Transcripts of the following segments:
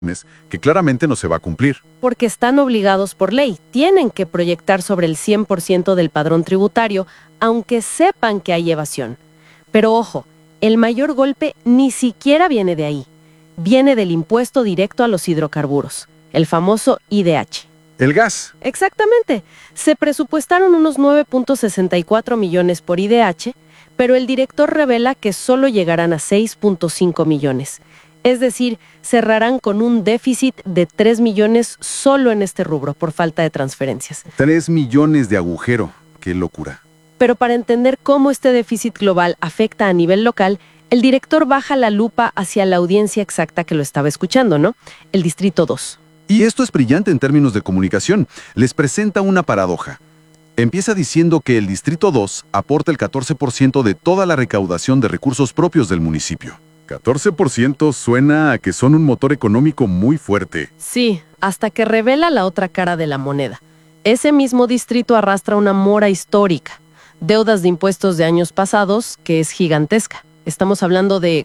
que claramente no se va a cumplir. Porque están obligados por ley, tienen que proyectar sobre el 100% del padrón tributario, aunque sepan que hay evasión. Pero ojo, el mayor golpe ni siquiera viene de ahí. Viene del impuesto directo a los hidrocarburos, el famoso IDH. El gas. Exactamente. Se presupuestaron unos 9.64 millones por IDH, pero el director revela que solo llegarán a 6.5 millones. Es decir, cerrarán con un déficit de 3 millones solo en este rubro por falta de transferencias. 3 millones de agujero. Qué locura. Pero para entender cómo este déficit global afecta a nivel local, el director baja la lupa hacia la audiencia exacta que lo estaba escuchando, ¿no? El Distrito 2. Y esto es brillante en términos de comunicación. Les presenta una paradoja. Empieza diciendo que el Distrito 2 aporta el 14% de toda la recaudación de recursos propios del municipio. 14% suena a que son un motor económico muy fuerte. Sí, hasta que revela la otra cara de la moneda. Ese mismo distrito arrastra una mora histórica, deudas de impuestos de años pasados, que es gigantesca. Estamos hablando de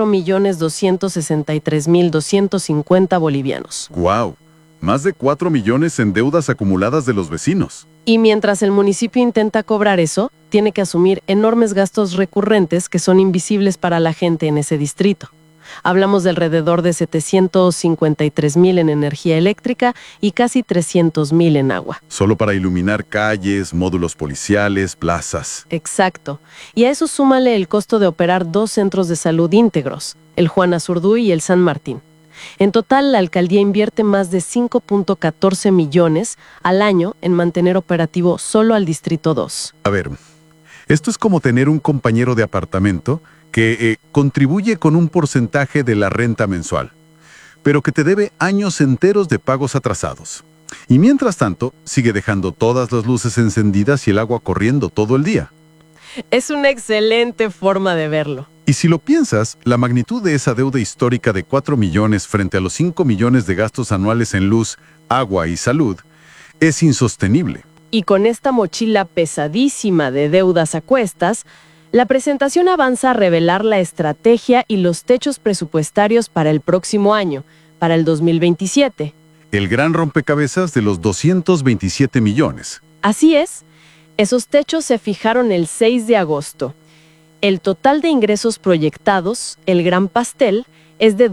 4.263.250 bolivianos. ¡Guau! Más de 4 millones en deudas acumuladas de los vecinos. Y mientras el municipio intenta cobrar eso, tiene que asumir enormes gastos recurrentes que son invisibles para la gente en ese distrito. Hablamos de alrededor de 753.000 en energía eléctrica y casi 300.000 en agua. Solo para iluminar calles, módulos policiales, plazas. Exacto. Y a eso súmale el costo de operar 2 centros de salud íntegros, el Juan Azurduy y el San Martín. En total, la alcaldía invierte más de 5.14 millones al año en mantener operativo solo al Distrito 2. A ver, esto es como tener un compañero de apartamento que contribuye con un porcentaje de la renta mensual, pero que te debe años enteros de pagos atrasados. Y mientras tanto, sigue dejando todas las luces encendidas y el agua corriendo todo el día. Es una excelente forma de verlo. Y si lo piensas, la magnitud de esa deuda histórica de 4 millones frente a los 5 millones de gastos anuales en luz, agua y salud es insostenible. Y con esta mochila pesadísima de deudas a cuestas, la presentación avanza a revelar la estrategia y los techos presupuestarios para el próximo año, para el 2027. El gran rompecabezas de los 227 millones. Así es. Esos techos se fijaron el 6 de agosto. El total de ingresos proyectados, el gran pastel, es de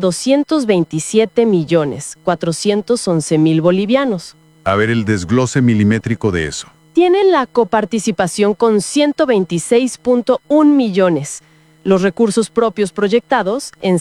227.411.000 bolivianos. A ver el desglose milimétrico de eso. Tienen la coparticipación con 126.1 millones. Los recursos propios proyectados en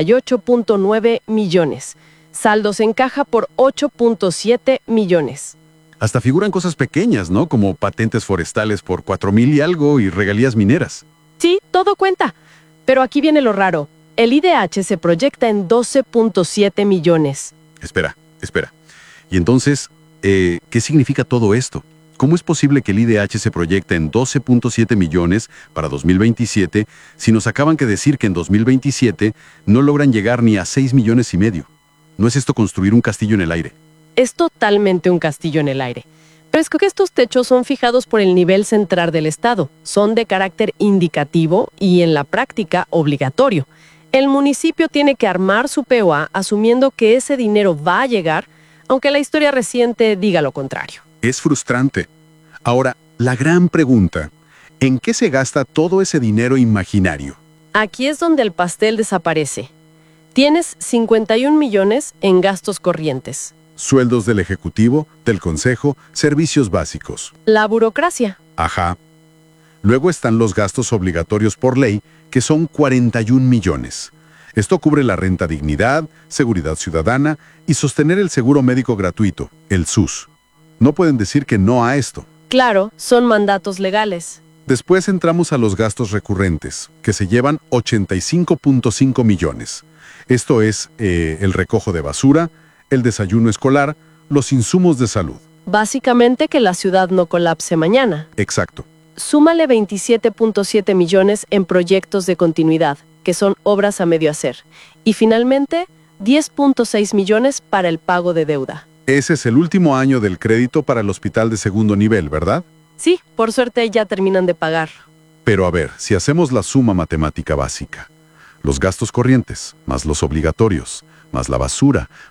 78.9 millones. Saldos en caja por 8.7 millones. Hasta figuran cosas pequeñas, ¿no? Como patentes forestales por 4,000 y algo y regalías mineras. Sí, todo cuenta. Pero aquí viene lo raro. El IDH se proyecta en 12.7 millones. Espera. Y entonces, ¿qué significa todo esto? ¿Cómo es posible que el IDH se proyecte en 12.7 millones para 2027 si nos acaban de decir que en 2027 no logran llegar ni a 6 millones y medio? ¿No es esto construir un castillo en el aire? Es totalmente un castillo en el aire. Pero es que estos techos son fijados por el nivel central del Estado. Son de carácter indicativo y en la práctica obligatorio. El municipio tiene que armar su POA asumiendo que ese dinero va a llegar, aunque la historia reciente diga lo contrario. Es frustrante. Ahora, la gran pregunta, ¿en qué se gasta todo ese dinero imaginario? Aquí es donde el pastel desaparece. Tienes 51 millones en gastos corrientes. Sueldos del Ejecutivo, del Consejo, servicios básicos. La burocracia. Ajá. Luego están los gastos obligatorios por ley, que son 41 millones. Esto cubre la renta dignidad, seguridad ciudadana y sostener el seguro médico gratuito, el SUS. No pueden decir que no a esto. Claro, son mandatos legales. Después entramos a los gastos recurrentes, que se llevan 85.5 millones. Esto es el recojo de basura, el desayuno escolar, los insumos de salud. Básicamente que la ciudad no colapse mañana. Exacto. Súmale 27.7 millones en proyectos de continuidad, que son obras a medio hacer. Y finalmente, 10.6 millones para el pago de deuda. Ese es el último año del crédito para el hospital de segundo nivel, ¿verdad? Sí, por suerte ya terminan de pagar. Pero a ver, si hacemos la suma matemática básica, los gastos corrientes, más los obligatorios, más la basura,